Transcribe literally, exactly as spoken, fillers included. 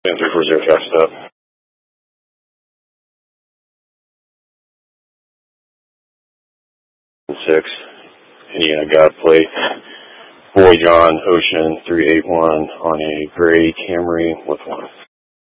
three four zero, traffic stop. Six, Indiana God plate, Boy John Ocean three eight one on a gray Camry with one.